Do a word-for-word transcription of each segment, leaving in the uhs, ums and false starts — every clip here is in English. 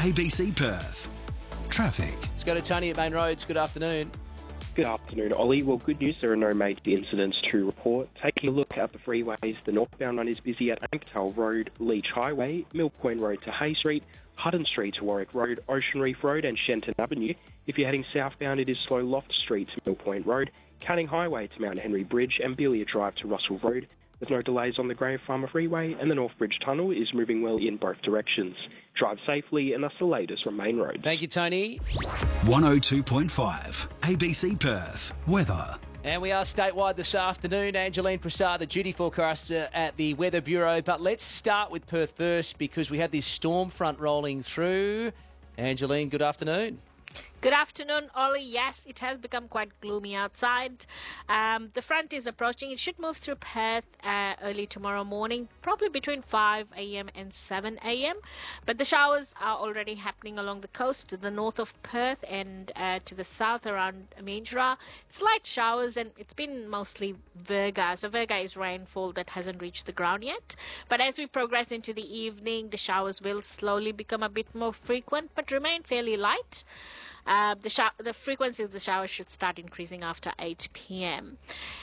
A B C Perth. Traffic. Let's go to Tony at Main Roads. Good afternoon. Good afternoon, Ollie. Well, good news, there are no major incidents to report. Taking a look at the freeways, the northbound one is busy at Amptale Road, Leach Highway, Mill Point Road to Hay Street, Hutton Street to Warwick Road, Ocean Reef Road and Shenton Avenue. If you're heading southbound, it is slow Loft Street to Mill Point Road, Canning Highway to Mount Henry Bridge and Belia Drive to Russell Road. There's no delays on the Grave Farmer Freeway and the North Bridge Tunnel is moving well in both directions. Drive safely and that's the latest from Main Road. Thank you, Tony. one oh two point five A B C Perth. Weather. And we are statewide this afternoon. Angeline Prasad, the duty forecaster at the Weather Bureau. But let's start with Perth first because we have this storm front rolling through. Angeline, good afternoon. Good afternoon, Ollie. Yes, it has become quite gloomy outside. Um, the front is approaching. It should move through Perth uh, early tomorrow morning, probably between five a.m. and seven a.m. But the showers are already happening along the coast to the north of Perth and uh, to the south around Mildura. It's light showers and it's been mostly virga. So virga is rainfall that hasn't reached the ground yet. But as we progress into the evening, the showers will slowly become a bit more frequent but remain fairly light. Uh, the, shower, the frequency of the showers should start increasing after eight p.m.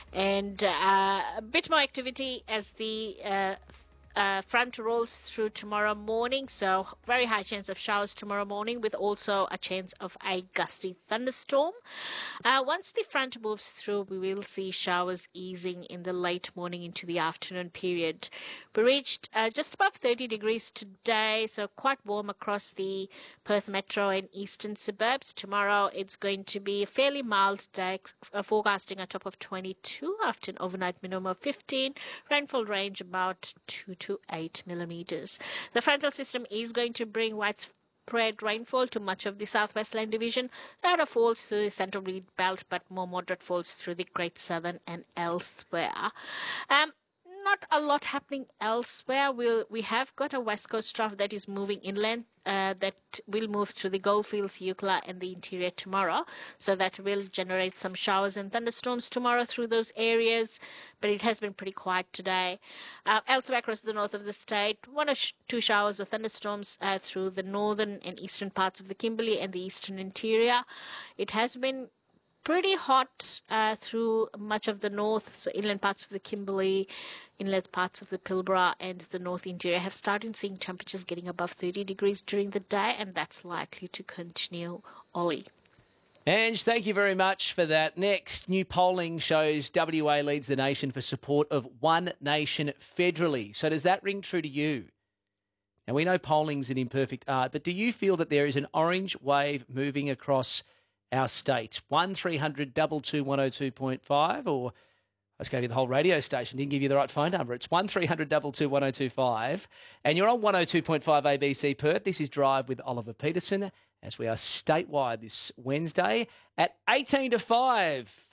And uh, a bit more activity as the uh, uh, front rolls through tomorrow morning. So very high chance of showers tomorrow morning with also a chance of a gusty thunderstorm. Uh, once the front moves through, we will see showers easing in the late morning into the afternoon period. We reached uh, just above thirty degrees today, so quite warm across the Perth Metro and eastern suburbs. Tomorrow it's going to be a fairly mild day, uh, forecasting a top of twenty-two after an overnight minimum of fifteen. Rainfall range about two to eight millimetres. The frontal system is going to bring widespread rainfall to much of the Southwest Land Division. Lighter falls through the Central Reed Belt, but more moderate falls through the Great Southern and elsewhere. Um, Not a lot happening elsewhere. We'll, we have got a west coast trough that is moving inland uh, that will move through the Goldfields, Eucla and the interior tomorrow. So that will generate some showers and thunderstorms tomorrow through those areas. But it has been pretty quiet today. Uh, elsewhere across the north of the state, one or sh- two showers or thunderstorms uh, through the northern and eastern parts of the Kimberley and the eastern interior. It has been pretty hot uh, through much of the north, so inland parts of the Kimberley, inland parts of the Pilbara and the north interior have started seeing temperatures getting above thirty degrees during the day, and that's likely to continue, Ollie. Ange, thank you very much for that. Next, new polling shows W A leads the nation for support of One Nation federally. So does that ring true to you? Now, we know polling's an imperfect art, but do you feel that there is an orange wave moving across our state? one three hundred two two one oh two point five, or I just gave you the whole radio station, didn't give you the right phone number. It's one three hundred two two one oh two five, and you're on one oh two point five A B C Perth. This is Drive with Oliver Peterson as we are statewide this Wednesday at eighteen to five.